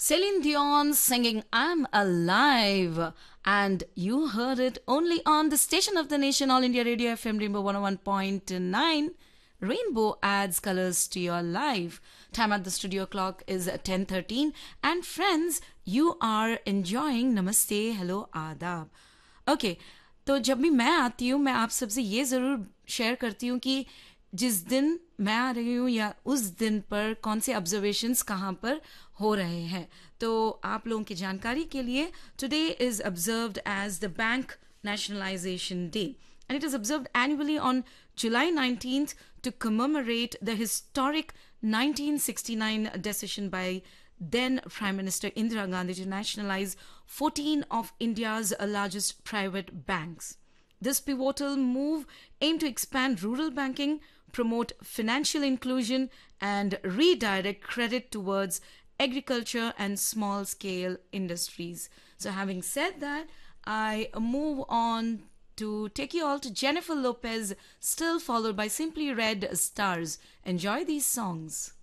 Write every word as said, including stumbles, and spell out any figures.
Celine Dion singing I'm Alive. And you heard it only on the station of the nation, All India Radio F M Rainbow one oh one point nine. Rainbow adds colors to your life. Time at the studio clock is ten thirteen. And friends, you are enjoying Namaste, Hello, Adab. Okay, तो जब भी मैं आती हूँ मैं आप सबसे ये ज़रूर शेयर करती हूँ कि जिस दिन मैं आ रही हूँ या उस दिन पर कौन से ऑब्जर्वेशंस कहाँ पर हो रहे हैं. तो आप लोगों की जानकारी के लिए today is observed as the bank nationalisation day and it is observed annually on July nineteenth to commemorate the historic nineteen sixty-nine decision by then Prime Minister Indira Gandhi to nationalize fourteen of India's largest private banks. This pivotal move aimed to expand rural banking, promote financial inclusion, and redirect credit towards agriculture and small-scale industries. So having said that, I move on to take you all to Jennifer Lopez, still followed by Simply Red Stars. Enjoy these songs.